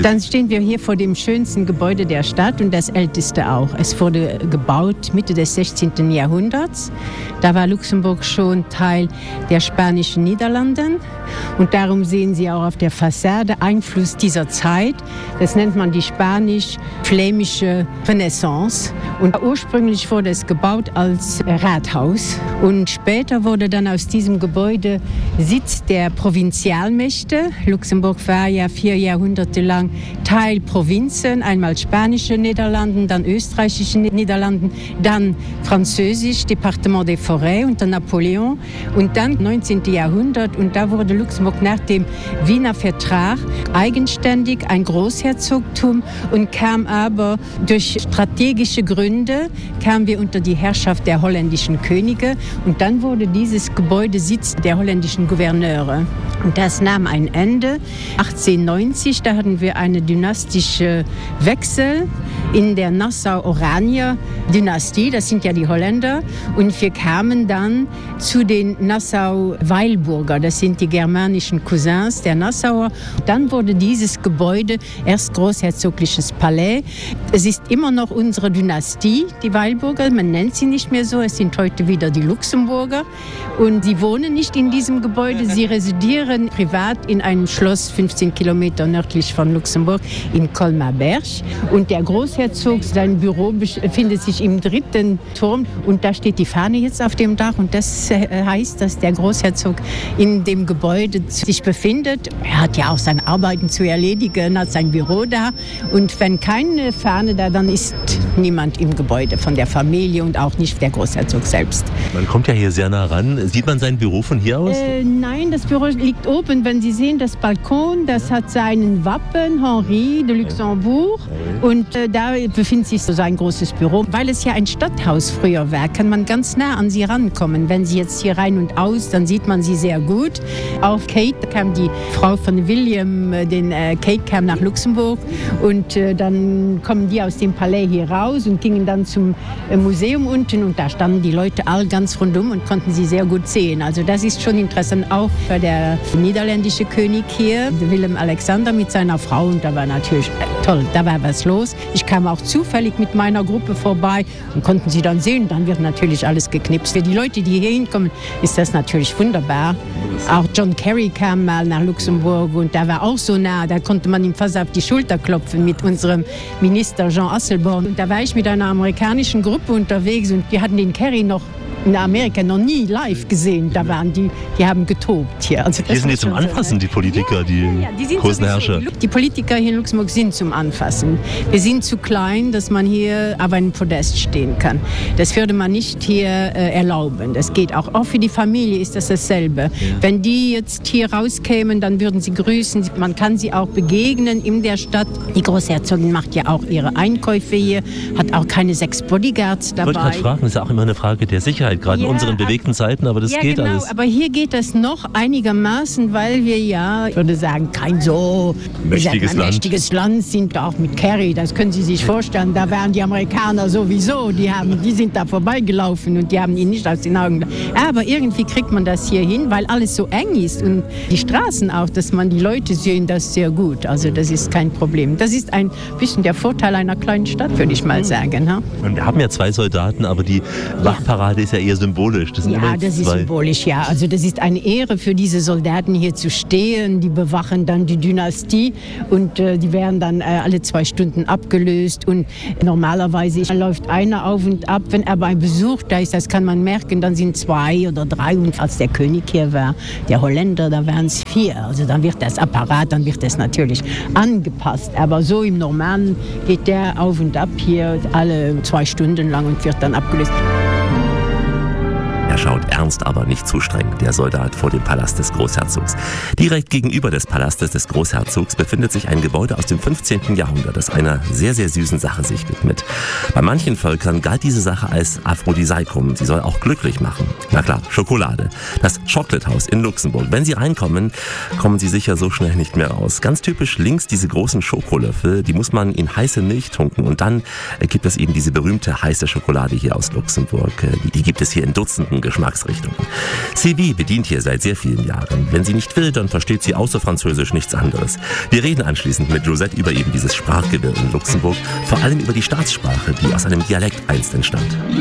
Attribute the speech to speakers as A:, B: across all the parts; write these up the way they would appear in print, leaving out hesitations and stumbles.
A: Dann stehen wir hier vor dem schönsten Gebäude der Stadt und das älteste auch. Es wurde gebaut Mitte des 16. Jahrhunderts. Da war Luxemburg schon Teil der spanischen Niederlanden. Und darum sehen Sie auch auf der Fassade Einfluss dieser Zeit. Das nennt man die spanisch-flämische Renaissance. Und ursprünglich wurde es gebaut als Rathaus. Und später wurde dann aus diesem Gebäude Sitz der Provinzialmächte. Luxemburg war ja 4 Jahrhunderte lang Teil Provinzen, einmal spanische Niederlanden, dann österreichische Niederlanden, dann französisch, Département des Forêts unter Napoleon und dann 19. Jahrhundert und da wurde Luxemburg nach dem Wiener Vertrag eigenständig ein Großherzogtum und kam aber durch strategische Gründe, kamen wir unter die Herrschaft der holländischen Könige und dann wurde dieses Gebäude Sitz der holländischen Gouverneure. Und das nahm ein Ende. 1890, da hatten wir eine dynastische Wechsel in der Nassau-Oranier-Dynastie, das sind ja die Holländer, und wir kamen dann zu den Nassau-Weilburger, das sind die germanischen Cousins der Nassauer. Dann wurde dieses Gebäude erst großherzogliches Palais. Es ist immer noch unsere Dynastie, die Weilburger, man nennt sie nicht mehr so, es sind heute wieder die Luxemburger und sie wohnen nicht in diesem Gebäude, sie residieren privat in einem Schloss 15 Kilometer nördlich von Luxemburg in Colmar-Berg und der Großherzog, sein Büro befindet sich im 3. Turm und da steht die Fahne jetzt auf dem Dach und das heißt, dass der Großherzog in dem Gebäude sich befindet. Er hat ja auch seine Arbeiten zu erledigen, hat sein Büro da und wenn keine Fahne da, dann ist niemand im Gebäude von der Familie und auch nicht der Großherzog selbst.
B: Man kommt ja hier sehr nah ran. Sieht man sein Büro von hier aus?
A: Nein, das Büro liegt oben. Wenn Sie sehen, das Balkon, das hat seinen Wappen, Henri de Luxembourg. Und da befindet sich so sein großes Büro. Weil es ja ein Stadthaus früher war, kann man ganz nah an sie rankommen. Wenn Sie jetzt hier rein und aus, dann sieht man sie sehr gut. Auch Kate kam, die Frau von William, Kate kam nach Luxemburg. Und dann kommen die aus dem Palais hier raus und gingen dann zum Museum unten. Und da standen die Leute all ganz rundum und konnten sie sehr gut sehen. Also das ist schon interessant. Auch für der niederländische König hier, Willem Alexander mit seiner Frau. Und da war natürlich toll, da war was los. Ich kam auch zufällig mit meiner Gruppe vorbei und konnten sie dann sehen. Dann wird natürlich alles geknipst. Für die Leute, die hier hinkommen, ist das natürlich wunderbar. Auch John Kerry kam mal nach Luxemburg und da war auch so nah. Da konnte man ihm fast auf die Schulter klopfen mit unserem Minister Jean Asselborn. Und da war ich mit einer amerikanischen Gruppe unterwegs und die hatten den Kerry noch in Amerika noch nie live gesehen. Da waren die haben getobt hier. Also
B: die sind jetzt zum Anfassen, die Politiker, die großen Herrscher.
A: Die Politiker hier in Luxemburg sind zum Anfassen. Wir sind zu klein, dass man hier auf einem Podest stehen kann. Das würde man nicht hier erlauben. Das geht auch für die Familie ist das dasselbe. Ja. Wenn die jetzt hier rauskämen, dann würden sie grüßen. Man kann sie auch begegnen in der Stadt. Die Großherzogin macht ja auch ihre Einkäufe hier, hat auch keine 6 Bodyguards dabei.
B: Ich wollte gerade fragen, das ist ja auch immer eine Frage der Sicherheit. Gerade in unseren bewegten Zeiten, aber das geht genau, alles.
A: Aber hier geht das noch einigermaßen, weil wir ja, ich würde sagen, kein so mächtiges Land sind, auch mit Kerry, das können Sie sich vorstellen, da waren die Amerikaner sowieso, die sind da vorbeigelaufen und die haben ihn nicht aus den Augen. Aber irgendwie kriegt man das hier hin, weil alles so eng ist und die Straßen auch, dass man die Leute sehen das sehr gut, also das ist kein Problem. Das ist ein bisschen der Vorteil einer kleinen Stadt, würde ich mal sagen. Ha?
B: Wir haben ja 2 Soldaten, aber die Wachparade ist ja eher symbolisch. Das
A: ist symbolisch, ja. Also das ist eine Ehre für diese Soldaten hier zu stehen. Die bewachen dann die Dynastie und die werden dann alle 2 Stunden abgelöst. Und normalerweise läuft einer auf und ab. Wenn aber ein Besuch da ist, das kann man merken, dann sind 2 oder 3. Und als der König hier war, der Holländer, da waren es 4. Also dann wird das Apparat, dann wird das natürlich angepasst. Aber so im Normalen geht der auf und ab hier alle 2 Stunden lang und wird dann abgelöst.
B: Er schaut ernst, aber nicht zu streng, der Soldat vor dem Palast des Großherzogs. Direkt gegenüber des Palastes des Großherzogs befindet sich ein Gebäude aus dem 15. Jahrhundert, das einer sehr, sehr süßen Sache sich widmet. Bei manchen Völkern galt diese Sache als Aphrodisiakum. Sie soll auch glücklich machen. Na klar, Schokolade. Das Chocolate House in Luxemburg. Wenn Sie reinkommen, kommen Sie sicher so schnell nicht mehr raus. Ganz typisch links diese großen Schokolöffel, die muss man in heiße Milch tunken. Und dann gibt es eben diese berühmte heiße Schokolade hier aus Luxemburg. Die gibt es hier in Dutzenden Geschmacksrichtungen. Sylvie bedient hier seit sehr vielen Jahren. Wenn sie nicht will, dann versteht sie außer Französisch nichts anderes. Wir reden anschließend mit Josette über eben dieses Sprachgewirr in Luxemburg, vor allem über die Staatssprache, die aus einem Dialekt einst entstand.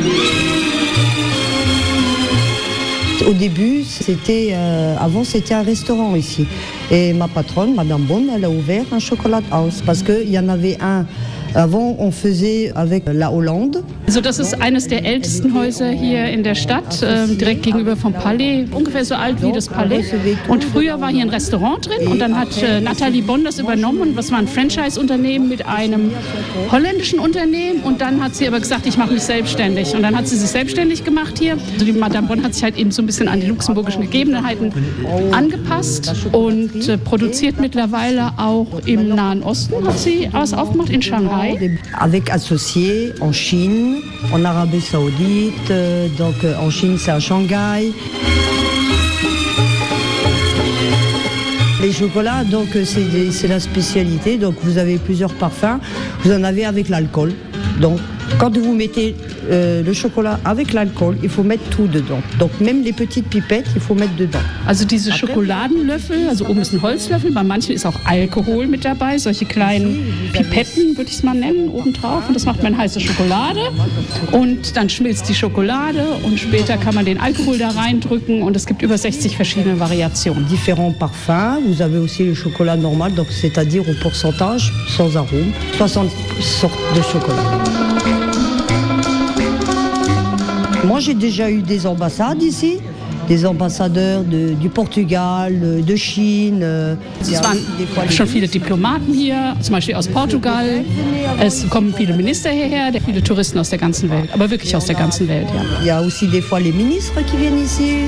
C: Au début, avant c'était un restaurant ici. Et ma patronne, Madame Bonne, elle a ouvert un chocolat house parce qu'il y en avait un. Avant, on faisait avec la Hollande.
D: Also das ist eines der ältesten Häuser hier in der Stadt, direkt gegenüber vom Palais, ungefähr so alt wie das Palais. Und früher war hier ein Restaurant drin und dann hat Nathalie Bonn das übernommen und das war ein Franchise-Unternehmen mit einem holländischen Unternehmen und dann hat sie aber gesagt, ich mache mich selbstständig und dann hat sie sich selbstständig gemacht hier. Also die Madame Bonn hat sich halt eben so ein bisschen an die luxemburgischen Gegebenheiten angepasst und produziert mittlerweile auch im Nahen Osten, hat sie was aufgemacht, in Shanghai.
C: Avec associés en Chine, en Arabie Saoudite, donc en Chine c'est à Shanghai. Les chocolats, donc c'est la spécialité. Donc vous avez plusieurs parfums. Vous en avez avec l'alcool. Donc quand vous mettez le chocolat avec l'alcool, il faut mettre tout dedans. Donc même les petites pipettes, il faut mettre dedans.
D: Also diese Schokoladenlöffel, also oben ist ein Holzlöffel, bei manchen ist auch Alkohol mit dabei, solche kleinen Pipetten würde ich es mal nennen, obendrauf. Und das macht man in heiße Schokolade und dann schmilzt die Schokolade und später kann man den Alkohol da reindrücken und es gibt über 60 verschiedene Variationen.
C: Différents parfums, vous avez aussi le chocolat normal, donc c'est-à-dire au pourcentage, sans arôme, 60 sortes de chocolat. Moi, j'ai déjà eu des ambassades ici, des ambassadeurs du Portugal, de Chine.
D: Es waren schon viele Diplomaten hier, zum Beispiel aus Portugal. Es kommen viele Minister hierher, viele Touristen aus der ganzen Welt, aber wirklich aus der ganzen Welt. Ja.
C: Il y a aussi des fois les ministres qui viennent ici.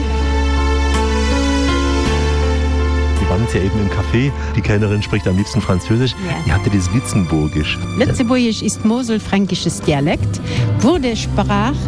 E: Wir waren jetzt ja eben im Café. Die Kellnerin spricht am liebsten Französisch.
A: Ja.
E: Ihr habt ja dieses Lützenburgisch.
A: Lützenburgisch ist moselfränkisches Dialekt, wurde Sprache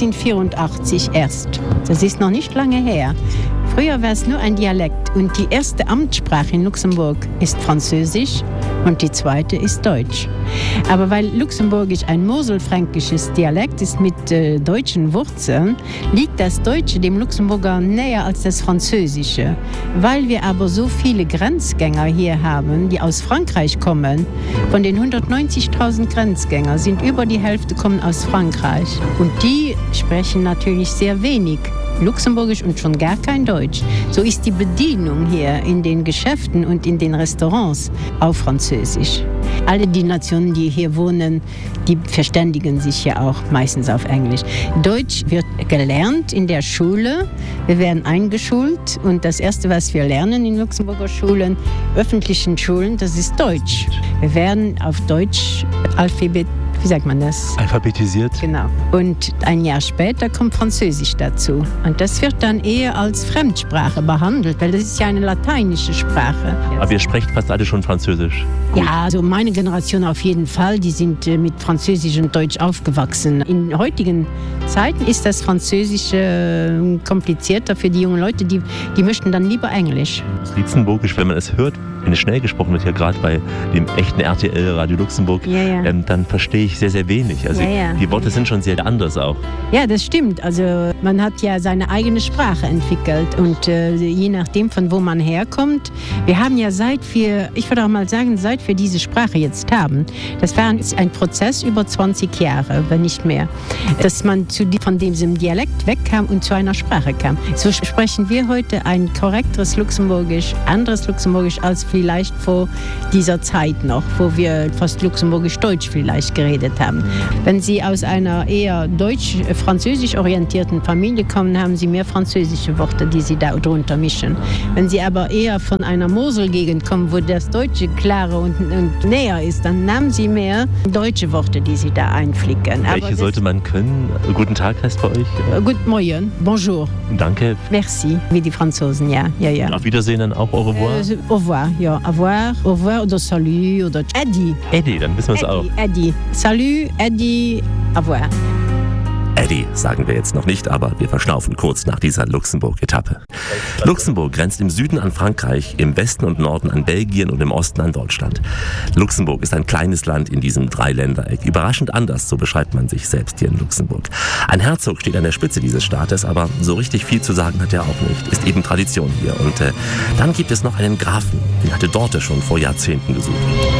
A: 1984 erst. Das ist noch nicht lange her. Früher war es nur ein Dialekt und die erste Amtssprache in Luxemburg ist Französisch und die zweite ist Deutsch. Aber weil Luxemburgisch ein moselfränkisches Dialekt ist mit deutschen Wurzeln, liegt das Deutsche dem Luxemburger näher als das Französische. Weil wir aber so viele Grenzgänger hier haben, die aus Frankreich kommen, von den 190.000 Grenzgänger sind über die Hälfte kommen aus Frankreich. Und die sprechen natürlich sehr wenig Luxemburgisch und schon gar kein Deutsch. So ist die Bedienung hier in den Geschäften und in den Restaurants auf Französisch. Alle die Nationen, die hier wohnen, die verständigen sich ja auch meistens auf Englisch. Deutsch wird gelernt in der Schule. Wir werden eingeschult und das Erste, was wir lernen in Luxemburger Schulen, öffentlichen Schulen, das ist Deutsch. Wir werden auf Deutsch wie sagt man das?
E: Alphabetisiert.
A: Genau. Und ein Jahr später kommt Französisch dazu. Und das wird dann eher als Fremdsprache behandelt, weil das ist ja eine lateinische Sprache.
E: Aber ihr sprecht fast alle schon Französisch.
A: Gut. Ja, also meine Generation auf jeden Fall, die sind mit Französisch und Deutsch aufgewachsen. In heutigen Zeiten ist das Französische komplizierter für die jungen Leute, die möchten dann lieber Englisch.
E: Das Lützenburgisch, wenn man es hört, wenn es schnell gesprochen wird, hier gerade bei dem echten RTL Radio Luxemburg, dann verstehe ich sehr, sehr wenig. Also die Worte sind schon sehr anders auch. Ja,
A: das stimmt. Also man hat ja seine eigene Sprache entwickelt und je nachdem, von wo man herkommt, wir haben ja seit wir diese Sprache jetzt haben, das war ein Prozess über 20 Jahre, wenn nicht mehr, dass man von diesem Dialekt wegkam und zu einer Sprache kam. So sprechen wir heute ein korrekteres Luxemburgisch, anderes Luxemburgisch als vielleicht vor dieser Zeit noch, wo wir fast luxemburgisch-deutsch vielleicht geredet haben. Wenn Sie aus einer eher deutsch-französisch orientierten Familie kommen, haben Sie mehr französische Worte, die Sie da drunter mischen. Wenn Sie aber eher von einer Moselgegend kommen, wo das Deutsche klarer und näher ist, dann haben Sie mehr deutsche Worte, die Sie da einflicken.
E: Welche sollte man können? Guten Tag heißt bei euch?
A: Guten Morgen, bonjour.
E: Danke.
A: Merci, wie die Franzosen, ja.
E: Und auf Wiedersehen dann auch, au revoir?
A: Au revoir, ja, au revoir oder salut oder Eddie.
E: Eddie, dann wissen wir es auch.
A: Eddie, salut, Eddie, au revoir.
B: Eddie sagen wir jetzt noch nicht, aber wir verschnaufen kurz nach dieser Luxemburg-Etappe. Luxemburg grenzt im Süden an Frankreich, im Westen und Norden an Belgien und im Osten an Deutschland. Luxemburg ist ein kleines Land in diesem Dreiländereck. Überraschend anders, so beschreibt man sich selbst hier in Luxemburg. Ein Herzog steht an der Spitze dieses Staates, aber so richtig viel zu sagen hat er auch nicht. Ist eben Tradition hier. Und dann gibt es noch einen Grafen, den hatte Dorte schon vor Jahrzehnten gesucht.